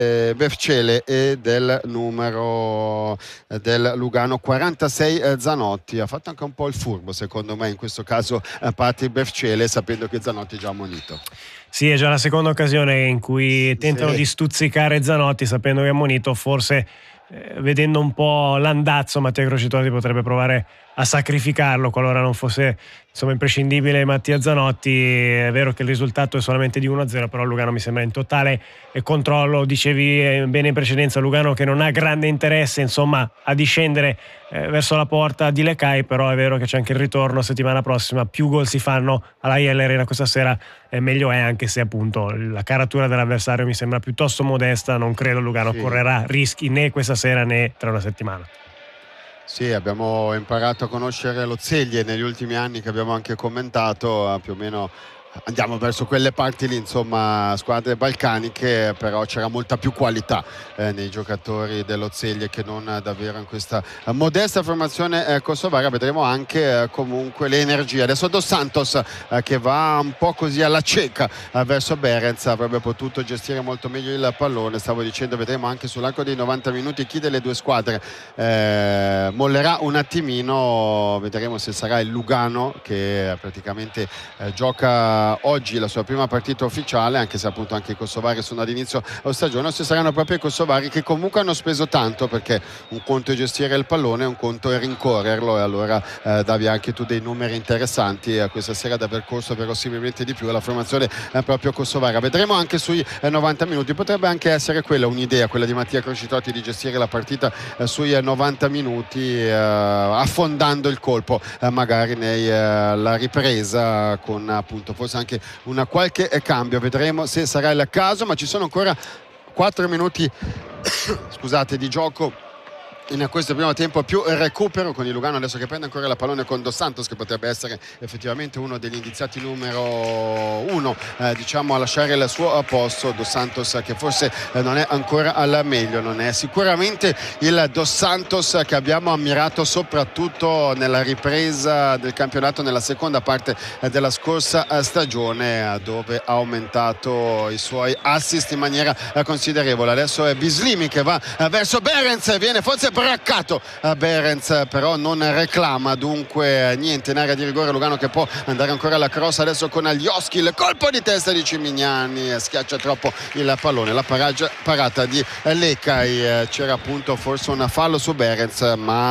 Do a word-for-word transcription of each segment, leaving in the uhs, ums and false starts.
Vercelle e del numero del Lugano quarantasei Zanotti. Ha fatto anche un po' il furbo secondo me in questo caso Patti Vercelle, sapendo che Zanotti è già ammonito. Sì, è già la seconda occasione in cui tentano sì. di stuzzicare Zanotti sapendo che è ammonito. Forse eh, vedendo un po' l'andazzo, Mattia Crocitotti potrebbe provare a sacrificarlo qualora non fosse insomma imprescindibile Mattia Zanotti. È vero che il risultato è solamente di uno a zero, però Lugano mi sembra in totale controllo. Dicevi bene in precedenza, Lugano che non ha grande interesse insomma a discendere eh, verso la porta di Lecai, però è vero che c'è anche il ritorno settimana prossima. Più gol si fanno alla I L Arena questa sera eh, meglio è, anche se appunto la caratura dell'avversario mi sembra piuttosto modesta. Non credo Lugano sì. correrà rischi né questa sera né tra una settimana. Sì, abbiamo imparato a conoscere lo Zeglie negli ultimi anni, che abbiamo anche commentato, più o meno andiamo verso quelle parti lì, insomma, squadre balcaniche, però c'era molta più qualità eh, nei giocatori dello Zeglie che non davvero in questa eh, modesta formazione eh, kosovara. Vedremo anche eh, comunque le energie. Adesso Dos Santos eh, che va un po' così alla cieca eh, verso Behrens, avrebbe potuto gestire molto meglio il pallone, stavo dicendo. Vedremo anche sull'arco dei novanta minuti chi delle due squadre eh, mollerà un attimino. Vedremo se sarà il Lugano che praticamente eh, gioca oggi la sua prima partita ufficiale, anche se appunto anche i kosovari sono ad inizio stagione, o se saranno proprio i kosovari che comunque hanno speso tanto, perché un conto è gestire il pallone, un conto è rincorrerlo, e allora eh, davi anche tu dei numeri interessanti eh, questa sera da percorso, verosimilmente di più alla formazione eh, proprio kosovara. Vedremo anche sui eh, novanta minuti, potrebbe anche essere quella un'idea, quella di Mattia Crocitotti, di gestire la partita eh, sui eh, novanta minuti eh, affondando il colpo eh, magari nella ripresa con appunto forse anche una qualche cambio. Vedremo se sarà il caso, ma ci sono ancora quattro minuti scusate di gioco in questo primo tempo, più recupero con il Lugano adesso che prende ancora la pallone con Dos Santos, che potrebbe essere effettivamente uno degli indiziati numero uno eh, diciamo a lasciare il suo posto. Dos Santos che forse eh, non è ancora al meglio, non è sicuramente il Dos Santos che abbiamo ammirato soprattutto nella ripresa del campionato nella seconda parte eh, della scorsa eh, stagione, eh, dove ha aumentato i suoi assist in maniera eh, considerevole. Adesso è Bislimi che va eh, verso Behrens, viene forse braccato a Behrens, però non reclama, dunque niente in area di rigore. Lugano che può andare ancora alla cross adesso con Alioski, il colpo di testa di Cimignani schiaccia troppo il pallone, la paragia, parata di Lecai. C'era appunto forse un fallo su Behrens,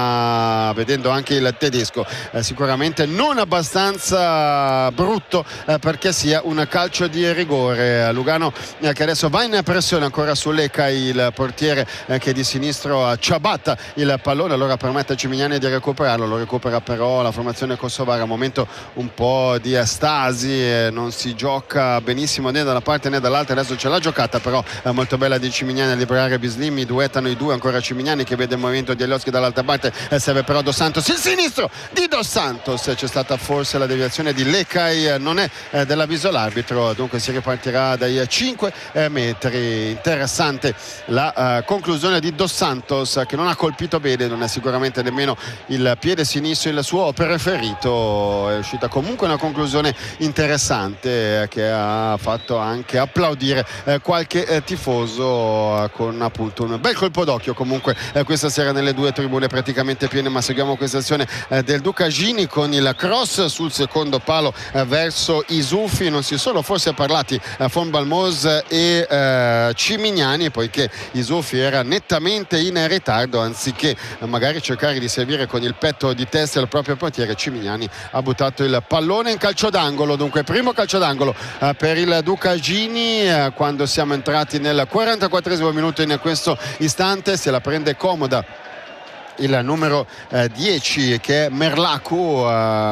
ma vedendo anche il tedesco eh, sicuramente non abbastanza brutto eh, perché sia un calcio di rigore. Lugano eh, che adesso va in pressione ancora su Lecai, il portiere eh, che di sinistro ciabatta il pallone, allora permette a Cimignani di recuperarlo, lo recupera però la formazione kosovara. Momento un po' di estasi, non si gioca benissimo né da una parte né dall'altra. Adesso c'è la giocata però è molto bella di Cimignani a liberare Bislimi, duettano i due, ancora Cimignani che vede il movimento di Alioski dall'altra parte, serve però Dos Santos, il sinistro di Dos Santos, c'è stata forse la deviazione di Lecai, non è eh, dell'avviso l'arbitro, dunque si ripartirà dai cinque metri. Interessante la uh, conclusione di Dos Santos, che non ha colpito bene, non è sicuramente nemmeno il piede sinistro il suo preferito. È uscita comunque una conclusione interessante eh, che ha fatto anche applaudire eh, qualche eh, tifoso eh, con appunto un bel colpo d'occhio comunque eh, questa sera nelle due tribune praticamente piene. Ma seguiamo questa azione eh, del Ducagini con il cross sul secondo palo eh, verso Isufi. Non si sono forse parlati eh, Von Balmos e eh, Cimignani, poiché Isufi era nettamente in ritardo, anziché magari cercare di servire con il petto di testa il proprio portiere, Cimignani ha buttato il pallone in calcio d'angolo. Dunque primo calcio d'angolo eh, per il Ducagini eh, quando siamo entrati nel quarantaquattresimo minuto. In questo istante se la prende comoda il numero eh, dieci che è Merlaku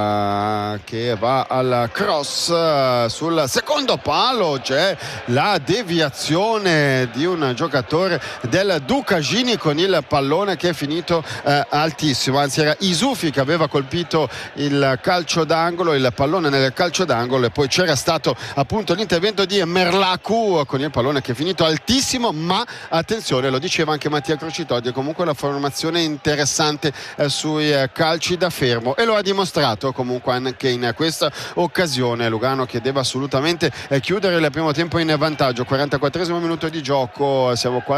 eh, che va al cross eh, sul secondo palo. C'è la deviazione di un giocatore del Ducagini con il pallone che è finito eh, altissimo, anzi era Isufi che aveva colpito il calcio d'angolo, il pallone nel calcio d'angolo, e poi c'era stato appunto l'intervento di Merlaku con il pallone che è finito altissimo. Ma attenzione, lo diceva anche Mattia Crocitotti, comunque la formazione interessante interessante eh, sui eh, calci da fermo, e lo ha dimostrato comunque anche in questa occasione. Lugano che deve assolutamente eh, chiudere il primo tempo in vantaggio. quarantaquattresimo minuto di gioco, siamo qua